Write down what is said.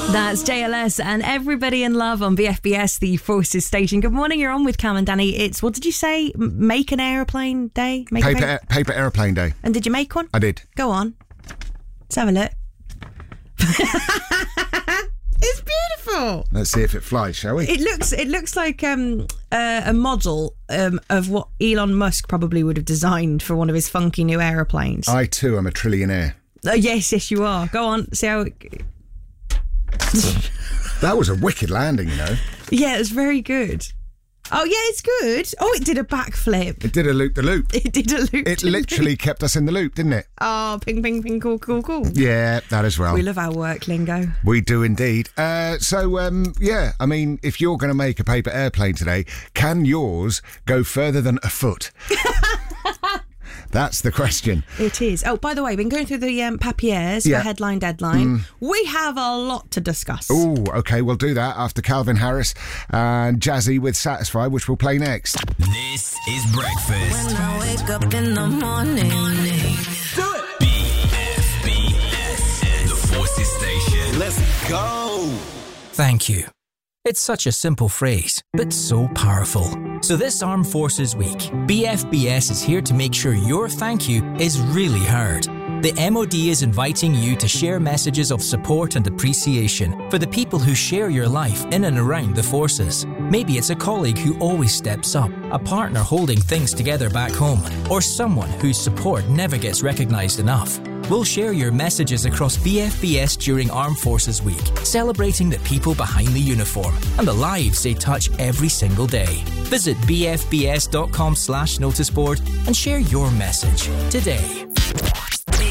That's JLS and Everybody in Love on BFBS, the Forces station. Good morning, you're on with Cam and Danny. It's, what did you say? Make an aeroplane day? Paper aeroplane day. And did you make one? I did. Go on. Let's have a look. It's beautiful. Let's see if it flies, shall we? It looks like a model of what Elon Musk probably would have designed for one of his funky new aeroplanes. I too am a trillionaire. Yes, you are. Go on. See how... That was a wicked landing, you know. Yeah, it was very good. Oh, yeah, it's good. Oh, it did a backflip. It did a loop-the-loop. It did a loop. It literally kept us in the loop, didn't it? Oh, ping, ping, ping, cool, cool, cool. Yeah, that as well. We love our work lingo. We do indeed. Yeah, I mean, if you're going to make a paper airplane today, can yours go further than a foot? That's the question. It is. Oh, by the way, been going through the papiers for Headline Deadline. We have a lot to discuss. Oh, okay, we'll do that after Calvin Harris and Jazzy with Satisfy, which we'll play next. This is breakfast. When I wake up in the morning. Do it. BFBS, the Forces station. Let's go. Thank you. It's such a simple phrase, but so powerful. So this Armed Forces Week, BFBS is here to make sure your thank you is really heard. The MOD is inviting you to share messages of support and appreciation for the people who share your life in and around the forces. Maybe it's a colleague who always steps up, a partner holding things together back home, or someone whose support never gets recognised enough. We'll share your messages across BFBS during Armed Forces Week, celebrating the people behind the uniform and the lives they touch every single day. Visit bfbs.com/noticeboard and share your message today.